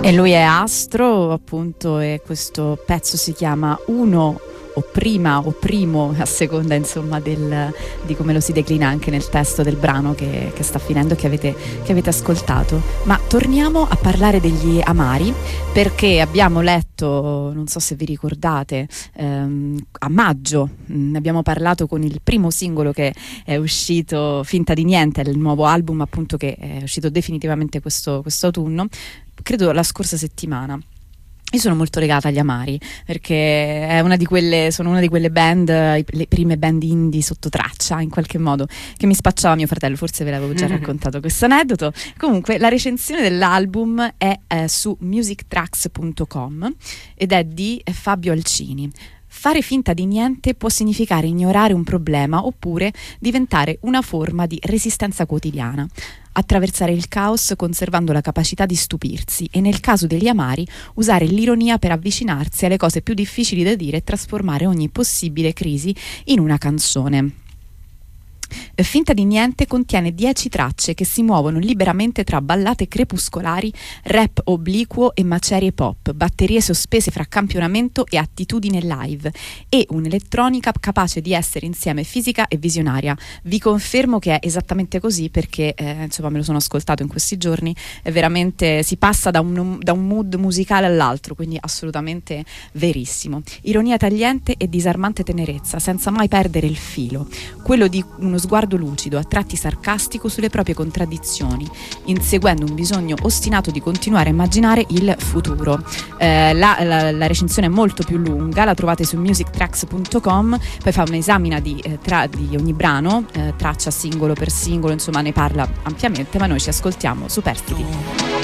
E lui è Astro, appunto, e questo pezzo si chiama Uno o Prima o Primo, a seconda insomma di come lo si declina anche nel testo del brano che sta finendo, che avete ascoltato. Ma torniamo a parlare degli Amari, perché abbiamo letto, non so se vi ricordate, a maggio ne abbiamo parlato con il primo singolo che è uscito, Finta di Niente, il nuovo album appunto che è uscito definitivamente questo autunno, credo la scorsa settimana. Io sono molto legata agli Amari perché sono una di quelle band, le prime band indie sotto traccia in qualche modo, che mi spacciava mio fratello, forse ve l'avevo già raccontato questo aneddoto. Comunque la recensione dell'album è su musictracks.com ed è di Fabio Alcini. Fare finta di niente può significare ignorare un problema oppure diventare una forma di resistenza quotidiana. Attraversare il caos conservando la capacità di stupirsi e, nel caso degli Amari, usare l'ironia per avvicinarsi alle cose più difficili da dire e trasformare ogni possibile crisi in una canzone. Finta di Niente contiene 10 tracce che si muovono liberamente tra ballate crepuscolari, rap obliquo e macerie pop, batterie sospese fra campionamento e attitudine live e un'elettronica capace di essere insieme fisica e visionaria. Vi confermo che è esattamente così perché insomma me lo sono ascoltato in questi giorni, è veramente, si passa da un mood musicale all'altro, quindi assolutamente verissimo. Ironia tagliente e disarmante tenerezza, senza mai perdere il filo, quello di uno sguardo lucido, a tratti sarcastico sulle proprie contraddizioni, inseguendo un bisogno ostinato di continuare a immaginare il futuro. La recensione è molto più lunga, la trovate su musictracks.com, poi fa un'esamina di ogni brano, traccia singolo per singolo, insomma ne parla ampiamente, ma noi ci ascoltiamo Superstiti.